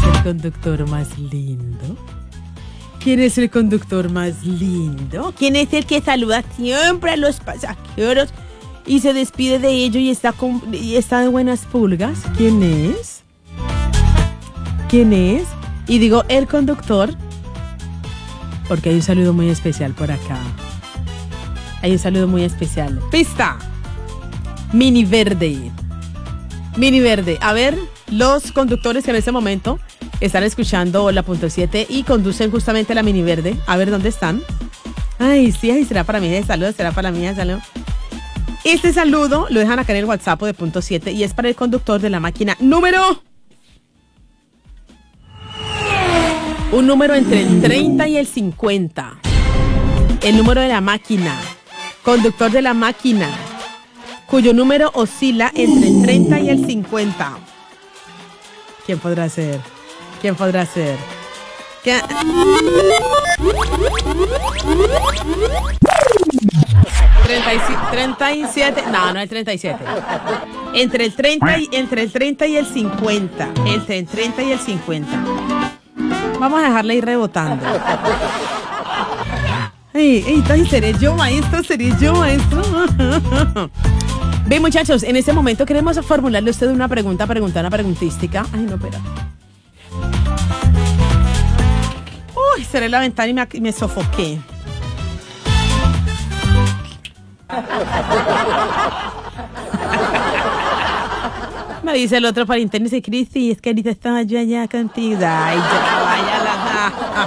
el conductor más lindo? ¿Quién es el conductor más lindo? ¿Quién es el que saluda siempre a los pasajeros y se despide de ellos y está de buenas pulgas? ¿Quién es? ¿Quién es? Y digo el conductor porque hay un saludo muy especial por acá. Hay un saludo muy especial. ¡Pista! Mini Verde. Mini Verde. A ver, los conductores que en este momento están escuchando la punto 7 y conducen justamente la Mini Verde. A ver dónde están. Ay, sí, ay, será para mí de saludo, será para mí de saludo. Este saludo lo dejan acá en el WhatsApp de punto 7 y es para el conductor de la máquina número. Un número entre el 30 y el 50. El número de la máquina. Conductor de la máquina. Cuyo número oscila entre el 30 y el 50. ¿Quién podrá ser? ¿Quién podrá ser? ¿Qué? 37. No es 37. Entre el 30 y el 50. Entre el 30 y el 50. Vamos a dejarla ir rebotando. ¿Seré yo, maestro? Bien, muchachos, en este momento queremos formularle a usted una preguntística. Ay, no, espera. Uy, cerré la ventana y me sofoqué. Me dice el otro para internet, dice, Cristi, es que ahorita estaba yo allá contigo. Ay, ya.